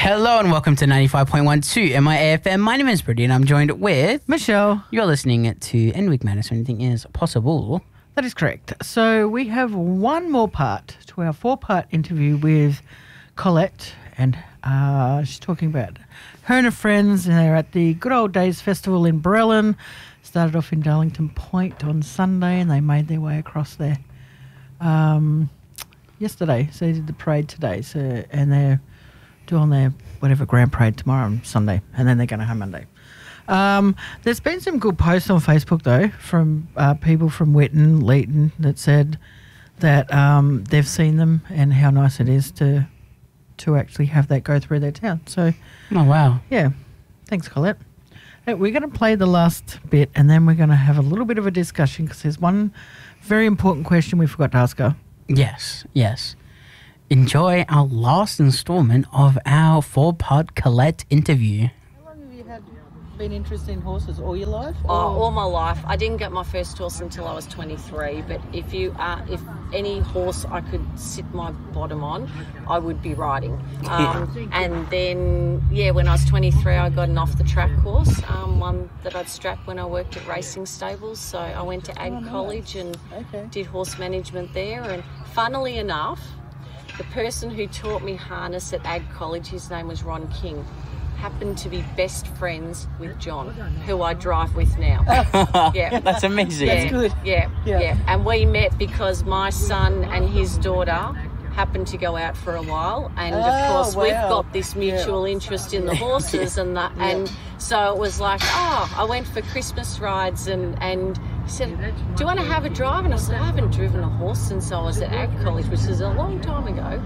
Hello and welcome to 95.12 MIAFM. My name is Brady and I'm joined with Michelle. You're listening to Enwick Madness, so anything is possible. That is correct. So we have one more part to our 4-part interview with Colette, and she's talking about her and her friends, and they're at the Good Old Days Festival in Barellan. Started off in Darlington Point on Sunday, and they made their way across there yesterday. So they did the parade today. And they're doing their whatever grand parade tomorrow on Sunday, and then they're going home Monday. There's been some good posts on Facebook though from people from Whitten, Leeton, that said that they've seen them and how nice it is to actually have that go through their town. So, Oh, wow. yeah, thanks, Colette. We're going to play the last bit, and then we're going to have a little bit of a discussion because there's one very important question we forgot to ask her. Yes. Enjoy our last installment of our 4-part Colette interview. How long have you been interested in horses? All your life? All my life. I didn't get my first horse until I was 23. But if any horse I could sit my bottom on, I would be riding. And then, when I was 23, I got an off-the-track horse, one that I'd strapped when I worked at racing stables. So I went to Ag College and did horse management there. And funnily enough, the person who taught me harness at Ag College, his name was Ron King, happened to be best friends with John, who I drive with now. Yeah, That's amazing. yeah, That's good. Yeah. And we met because my son and his daughter happened to go out for a while, and of course we've got this mutual interest in the horses and that, and so it was like, I went for Christmas rides, and he said, do you want to have a drive? And I said, I haven't driven a horse since I was at Ag College, which is a long time ago,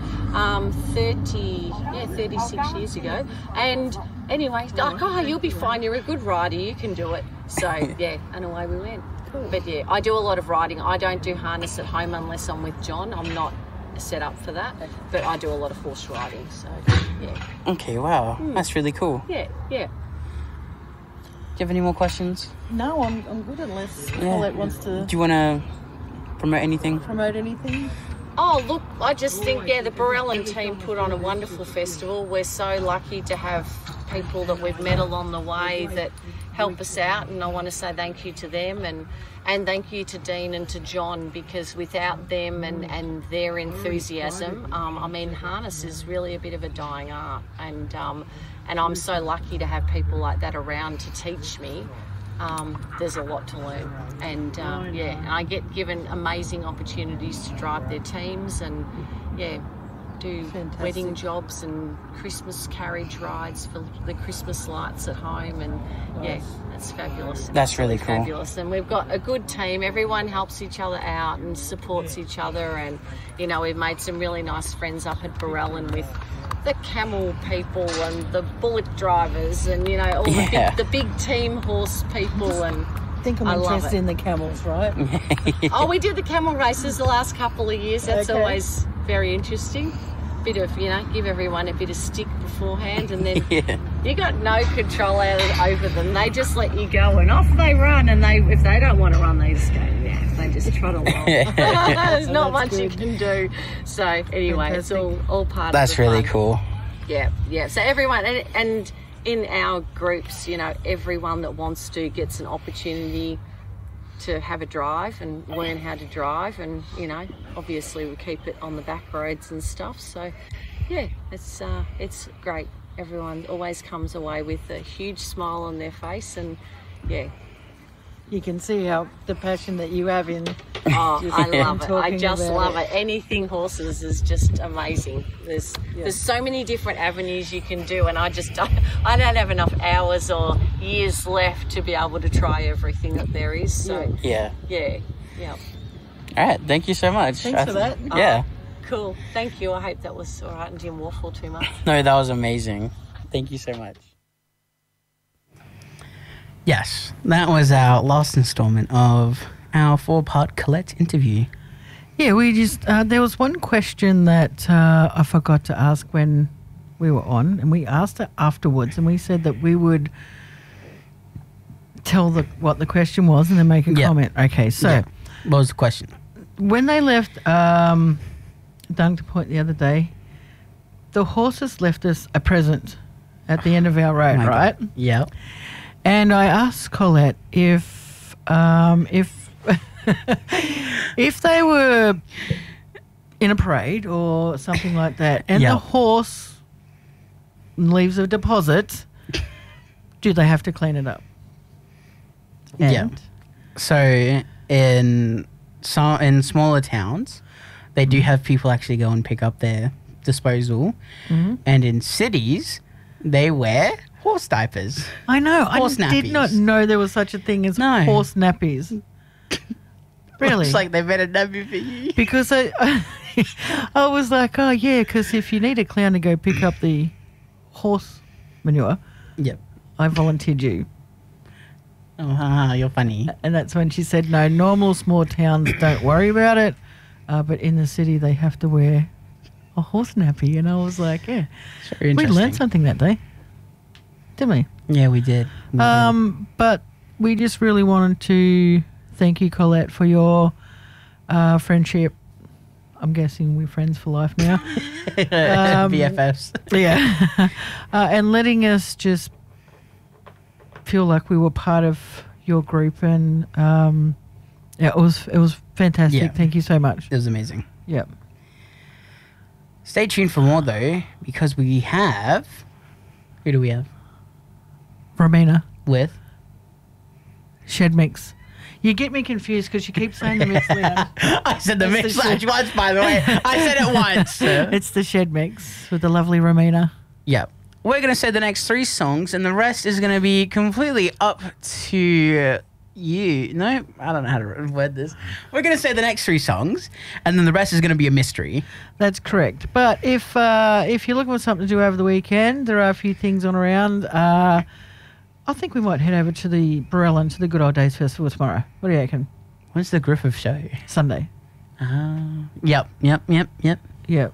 36 years ago. And anyway, like, you'll be fine, you're a good rider, you can do it. So and away we went. But I do a lot of riding. I don't do harness at home unless I'm with John. I'm not set up for that, but I do a lot of horse riding, so Okay, wow. That's really cool. Do yeah. you have any more questions? No, I'm good unless Colette wants to Do you want to promote anything? promote anything. Oh, look, I just think, the Barellan team put on a wonderful festival. We're so lucky to have people that we've met along the way that help us out, and I want to say thank you to them, and thank you to Dean and to John, because without them and their enthusiasm, harness is really a bit of a dying art, and I'm so lucky to have people like that around to teach me. There's a lot to learn, and I get given amazing opportunities to drive their teams, and do wedding jobs and Christmas carriage rides for the Christmas lights at home, and that's fabulous. That's really cool. Fabulous, and we've got a good team. Everyone helps each other out and supports each other, and we've made some really nice friends up at Barellan with the camel people and the bullock drivers, and all the big team horse people, and I think I'm interested in the camels, right? we did the camel races the last couple of years. That's always very interesting. Bit of, give everyone a bit of stick beforehand, and then you got no control over them. They just let you go, and off they run. And if they don't want to run, they just go. They just trot along. There's not much you can do. So anyway, it's all part of That's the really fun. cool. Yeah. So everyone, and in our groups, everyone that wants to gets an opportunity to have a drive and learn how to drive, and obviously we keep it on the back roads and stuff. So it's great. Everyone always comes away with a huge smile on their face, and You can see how the passion that you have in. I love it. I just about love it. Anything horses is just amazing. There's so many different avenues you can do, and I don't have enough hours or years left to be able to try everything that there is. So Yeah. All right, thank you so much. Thanks for that. Yeah. Cool. Thank you. I hope that was all right and didn't waffle too much. No, that was amazing. Thank you so much. Yes, that was our last installment of our 4-part Colette interview. Yeah, we just there was one question that I forgot to ask when we were on, and we asked her afterwards, and we said that we would tell what the question was and then make a comment. Okay, so what was the question? When they left Darlington Point the other day, the horses left us a present at the end of our road, My God. right? Yep. And I asked Colette if if they were in a parade or something like that, and Yeah. the horse leaves a deposit, do they have to clean it up? Yeah. And So in smaller towns, they do have people actually go and pick up their disposal, Mhm. and in cities, they wear horse diapers. I know. Horse I did not nappies. know there was such a thing as No. horse nappies. Really? Looks like they better nappy for you. Because I was like, oh yeah, because if you need a clown to go pick up the horse manure, Yep. I volunteered you. Oh, you're funny. And that's when she said, no, normal small towns don't worry about it, but in the city they have to wear a horse nappy. And I was like, yeah, It's very we interesting. learned something that day, didn't we? Yeah, we did. We But we just really wanted to thank you, Colette, for your friendship. I'm guessing we're friends for life now. did. um, BFFs. Yeah. And letting us just feel like we were part of your group. And yeah, it was fantastic. Yeah. Thank you so much. It was amazing. Yep. Stay tuned for more though, because we have. Who do we have? Romina, With. Shed Mix. You get me confused because you keep saying the mix loud. I said the It's mix the large shit. once, by the way. I said it once. It's the Shed Mix with the lovely Romina. Yep. We're going to say the next 3 songs, and the rest is going to be completely up to you. No, I don't know how to word this. We're going to say the next 3 songs, and then the rest is going to be a mystery. That's correct. But if you're looking for something to do over the weekend, there are a few things on around. I think we might head over to the Barellan, to the Good Old Days Festival tomorrow. What do you reckon? When's the Griffith show? Sunday. Yep. Yep. Yeah. Yep.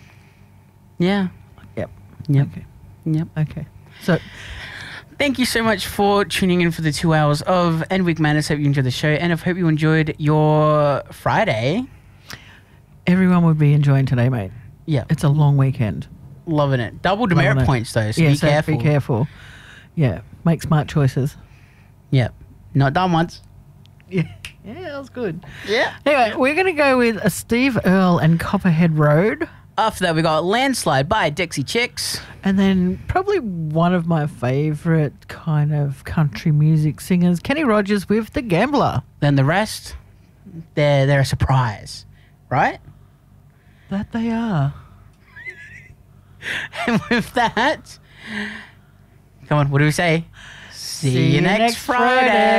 Yep. Okay. Yep. Okay. So Thank you so much for tuning in for the 2 hours of End Week Madness. Hope you enjoyed the show, and I hope you enjoyed your Friday. everyone would be enjoying today, mate. Yeah. It's a long weekend. Loving it. Double demerit Loving it. points, though, so Yeah, be so careful. Be careful. Yeah. Make smart choices. Yep. Not done once. Yeah. Yeah, that was good. Yeah. Anyway, we're going to go with a Steve Earle and Copperhead Road. After that, we got Landslide by Dixie Chicks. And then probably one of my favourite kind of country music singers, Kenny Rogers with The Gambler. Then the rest, they're a surprise, right? That they are. And with that, come on, what do we say? See you next Friday.